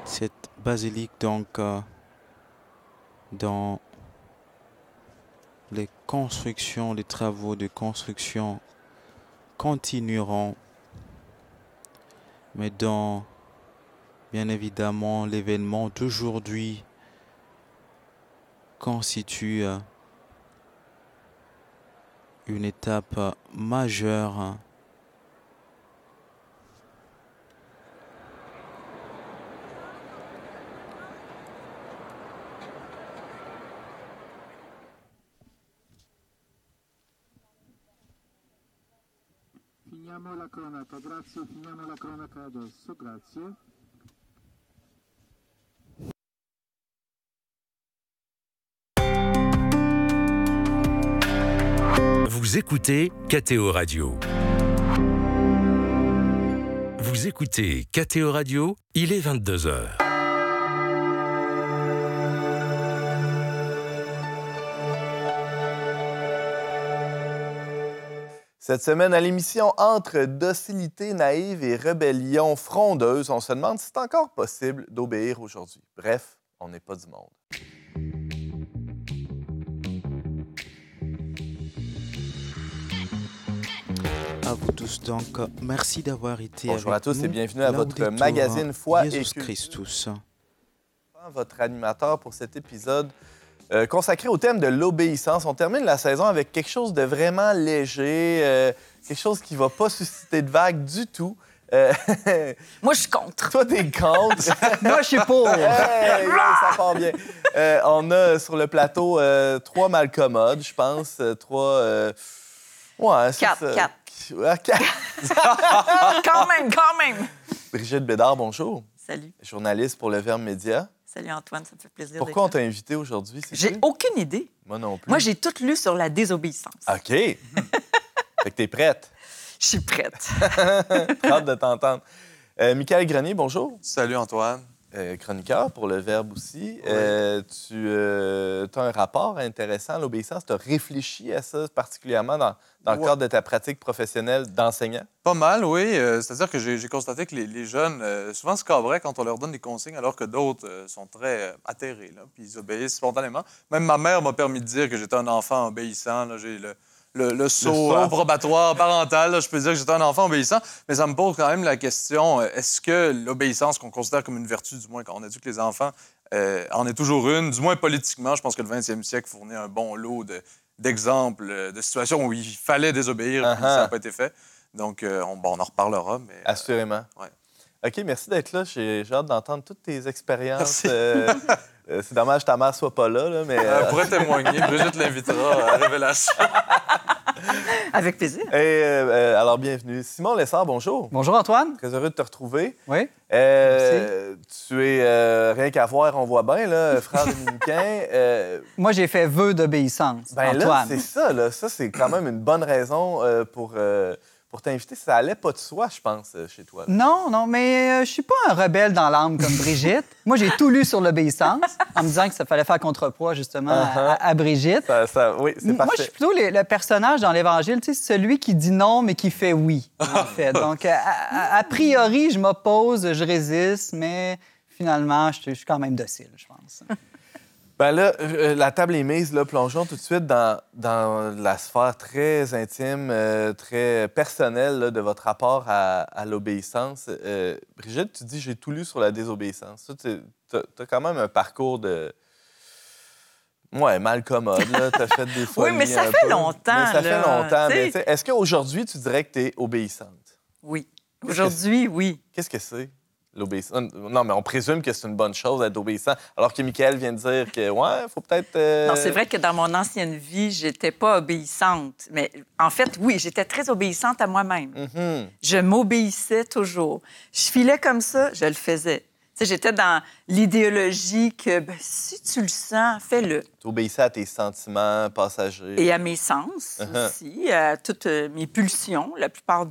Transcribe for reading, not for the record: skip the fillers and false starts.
Cette basilique, donc, dans les constructions, les travaux de construction continueront, mais dans, bien évidemment, l'événement d'aujourd'hui constitue une étape majeure. Finiamo la cronaca, grazie, finiamo la cronaca adesso, grazie. Vous écoutez KTO Radio. Vous écoutez KTO Radio, il est 22h. Cette semaine, à l'émission Entre docilité naïve et rébellion frondeuse, on se demande si c'est encore possible d'obéir aujourd'hui. Bref, on n'est pas du monde. À vous tous, donc, merci d'avoir été Bonjour avec à tous nous. et bienvenue à votre Laudetur magazine Foi et Jesus Culture. Christus. Votre animateur pour cet épisode consacré au thème de l'obéissance. On termine la saison avec quelque chose de vraiment léger, quelque chose qui ne va pas susciter de vagues du tout. Moi, je suis contre. Toi, t'es contre. Moi, je suis pour. Hey, ça part bien. On a sur le plateau 3 malcommodes, je pense. 3... ouais, c'est ça. 4. Ah, 4. Quand même. Brigitte Bédard, bonjour. Salut. Journaliste pour Le Verbe Média. Salut, Antoine, ça me fait plaisir Pourquoi on d'être là. t'a invité aujourd'hui? J'ai aucune idée. Moi non plus. Moi, j'ai tout lu sur la désobéissance. OK. Fait que t'es prête. Je suis prête. Hâte de t'entendre. Michael Grenier, bonjour. Salut Antoine. Chroniqueur pour Le Verbe aussi. Tu as un rapport intéressant à l'obéissance. Tu as réfléchi à ça particulièrement dans le cadre de ta pratique professionnelle d'enseignant? Pas mal, oui. C'est-à-dire que j'ai constaté que les jeunes souvent se cabrent quand on leur donne des consignes, alors que d'autres sont très atterrés, là, puis ils obéissent spontanément. Même ma mère m'a permis de dire que j'étais un enfant obéissant. Là. J'ai le sceau approbatoire parental. Là, je peux dire que j'étais un enfant obéissant, mais ça me pose quand même la question, est-ce que l'obéissance qu'on considère comme une vertu, du moins quand on éduque les enfants, en est toujours une? Du moins politiquement, je pense que le 20e siècle fournit un bon lot d'exemples, de situations où il fallait désobéir, puis ça n'a pas été fait. Donc, on en reparlera. Mais, assurément. Ouais. OK, merci d'être là. J'ai hâte d'entendre toutes tes expériences. Merci. C'est dommage que ta mère soit pas là, mais... Elle pourrait témoigner. Brigitte l'invitera à Révélation. Avec plaisir. Et, alors, bienvenue. Simon Lessard, bonjour. Bonjour, Antoine. Très heureux de te retrouver. Oui. Tu es, rien qu'à voir, on voit bien, là, frère dominicain. Moi, j'ai fait vœu d'obéissance, Ben là, Antoine. c'est ça, là. Ça, c'est quand même une bonne raison pour t'inviter. Ça allait pas de soi, je pense, chez toi. Là. Non, mais je suis pas un rebelle dans l'âme comme Brigitte. Moi, j'ai tout lu sur l'obéissance en me disant que ça fallait faire contrepoids, justement, à Brigitte. Oui, c'est Moi, parfait. je suis plutôt le personnage dans l'Évangile, tu sais, celui qui dit non, mais qui fait oui, en fait. Donc, a priori, je m'oppose, je résiste, mais finalement, je suis quand même docile, je pense. Ben là, la table est mise, là, plongeons tout de suite dans la sphère très intime, très personnelle là, de votre rapport à l'obéissance. Brigitte, tu dis « j'ai tout lu sur la désobéissance ». Tu as quand même un parcours de... Ouais, mal commode, là. Tu as fait des folies. Oui, mais ça fait longtemps. Mais ça fait longtemps. T'sais... Mais est-ce qu'aujourd'hui, tu dirais que tu es obéissante? Oui. Aujourd'hui, oui. Qu'est-ce que c'est? L'obéissance. Non, mais on présume que c'est une bonne chose d'être obéissant. Alors que Michael vient de dire que, ouais, il faut peut-être... Non, c'est vrai que dans mon ancienne vie, j'étais pas obéissante. Mais en fait, oui, j'étais très obéissante à moi-même. Mm-hmm. Je m'obéissais toujours. Je filais comme ça, je le faisais. Tu sais, j'étais dans l'idéologie que si tu le sens, fais-le. Tu obéissais à tes sentiments passagers. Et à mes sens aussi, à toutes mes pulsions, la plupart